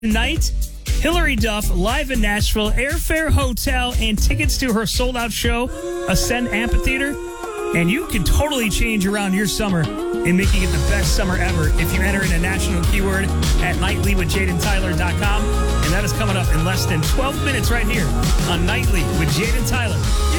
Tonight, Hillary Duff live in Nashville, airfare, hotel, and tickets to her sold-out show, Ascend Amphitheater. And you can totally change around your summer in making it the best summer ever if you enter in a national keyword at nightlywithjadentyler.com. And that is coming up in less than 12 minutes right here on Nightly with Jade and Tyler.